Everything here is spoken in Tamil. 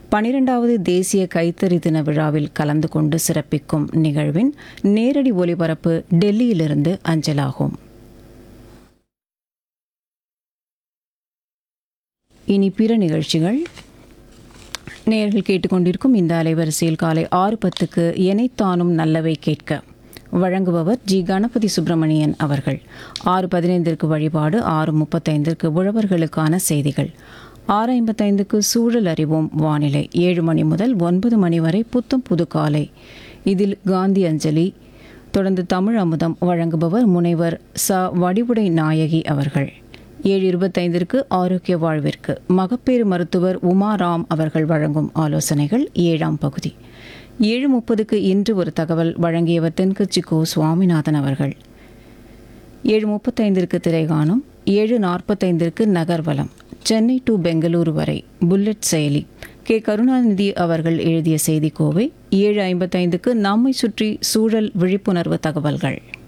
12வது தேசிய கைத்தறி தின விழாவில் கலந்து கொண்டு சிறப்பிக்கும் நிகழ்வின் நேரடி ஒலிபரப்பு டெல்லியிலிருந்து அஞ்சலாகும். இனி பிற நிகழ்ச்சிகள். நேயர்கள் கேட்டுக்கொண்டிருக்கும் இந்த அலைவரிசையில் காலை 6:10க்கு எனைத்தானும் நல்லவை கேட்க வழங்குபவர் ஜி. கணபதி சுப்பிரமணியன் அவர்கள். 6:15க்கு வழிபாடு, 6:35க்கு உழவர்களுக்கான செய்திகள், 6:55க்கு சூழல் அறிவோம் வானிலை, 7 மணி முதல் 9 மணி வரை புத்தம் புது காலை, இதில் காந்தி அஞ்சலி, தொடர்ந்து தமிழ் அமுதம் வழங்குபவர் முனைவர் ச. வடிவுடை நாயகி அவர்கள். 7:25க்கு ஆரோக்கிய வாழ்விற்கு மகப்பேறு மருத்துவர் உமாராம் அவர்கள் வழங்கும் ஆலோசனைகள் 7ஆம் பகுதி. 7:30க்கு இன்று ஒரு தகவல் வழங்கியவர் தென்கட்சி கோ. சுவாமிநாதன் அவர்கள். 7:35க்கு திரைகாணும், 7:45க்கு நகர்வலம், சென்னை டு பெங்களூரு வரை புல்லட் செயலி, கே. கருணாநிதி அவர்கள் எழுதிய செய்திக்கோவை, 7:55க்கு நம்மை சுற்றி சூழல் விழிப்புணர்வு தகவல்கள்.